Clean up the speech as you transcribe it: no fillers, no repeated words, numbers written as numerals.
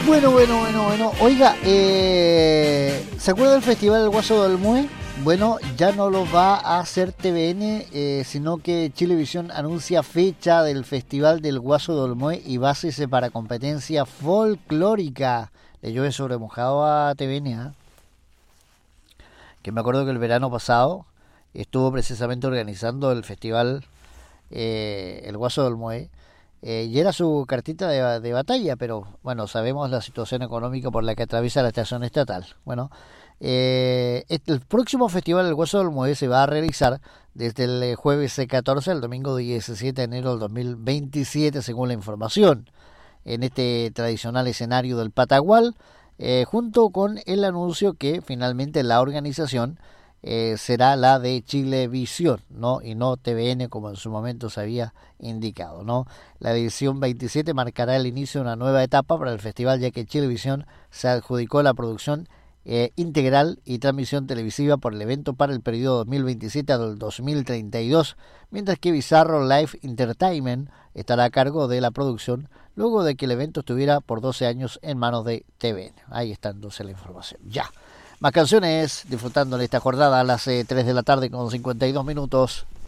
Bueno. Oiga, ¿se acuerda del Festival del Guaso del Mue? Bueno, ya no lo va a hacer TVN, sino que Chilevisión anuncia fecha del Festival del Guaso del Mue y bases para competencia folclórica. Le llueve sobre mojado a TVN, ¿eh? Que me acuerdo que el verano pasado estuvo precisamente organizando el festival el Guaso del Mue. Y era su cartita de batalla, pero bueno, sabemos la situación económica por la que atraviesa la estación estatal. Bueno, el próximo festival del Hueso del Mue se va a realizar desde el jueves 14 al domingo 17 de enero del 2027, según la información, en este tradicional escenario del Patagual, junto con el anuncio que finalmente la organización será la de Chilevisión, ¿no? Y no TVN, como en su momento se había indicado, ¿no? La edición 27 marcará el inicio de una nueva etapa para el festival, ya que Chilevisión se adjudicó la producción integral y transmisión televisiva por el evento para el periodo 2027 al 2032, mientras que Bizarro Live Entertainment estará a cargo de la producción luego de que el evento estuviera por 12 años en manos de TVN. Ahí está entonces la información. Ya. Más canciones, disfrutando de esta jornada a las 3 de la tarde con 52 minutos.